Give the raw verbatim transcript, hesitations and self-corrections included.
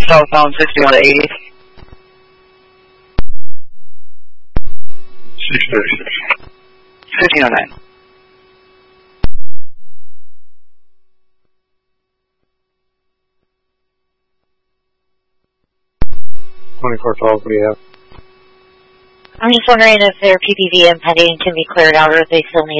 Southbound sixty-one eighty. six thirty-six. fifteen oh nine. twenty-four twelve, what do you have? I'm just wondering if their P P V impending can be cleared out or if they still need